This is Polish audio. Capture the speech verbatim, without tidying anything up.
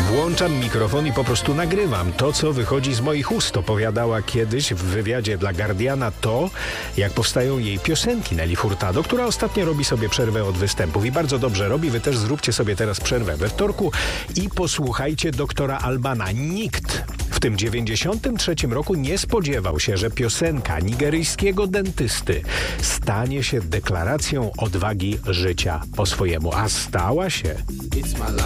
Włączam mikrofon i po prostu nagrywam to, co wychodzi z moich ust. Opowiadała kiedyś w wywiadzie dla Guardiana to, jak powstają jej piosenki, Nelly Furtado, która ostatnio robi sobie przerwę od występów i bardzo dobrze robi. Wy też zróbcie sobie teraz przerwę we wtorku i posłuchajcie doktora Albana. Nikt w tym dziewięćdziesiątym trzecim roku nie spodziewał się, że piosenka nigeryjskiego dentysty stanie się deklaracją odwagi życia po swojemu, a stała się.